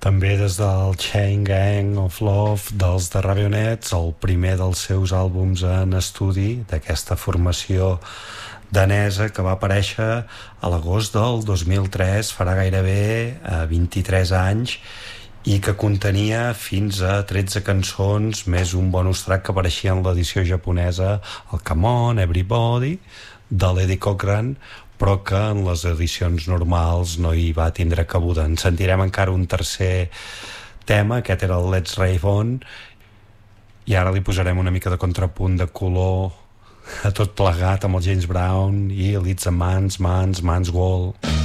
També des del Chain Gang of Love dels The Raveonettes, el primer dels seus àlbums en estudi d'aquesta formació danesa que va aparèixer a l'agost del 2003, farà gairebé 23 anys, i que contenia fins a 13 cançons més un bonus track que apareixia en l'edició japonesa, el Come On Everybody de l'Eddie Cochran, però que en les edicions normals no hi va tindre cabuda. En sentirem encara un tercer tema, aquest era el Let's Rave On, i ara li posarem una mica de contrapunt de color a tot plegat amb el James Brown i l'It's a Man's Wall.